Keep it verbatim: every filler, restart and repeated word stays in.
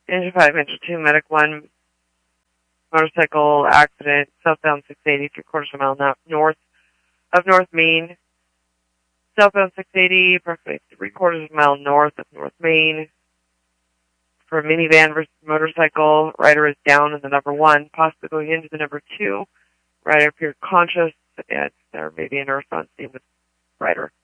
Engine five, engine two, medic one, motorcycle accident, southbound six eighty, three quarters of a mile no- north of North Main. Southbound six eighty, approximately three quarters of a mile north of North Main. For a minivan versus motorcycle, rider is down in the number one, possibly going into the number two. Rider appeared conscious, and there may be a nurse on scene with rider.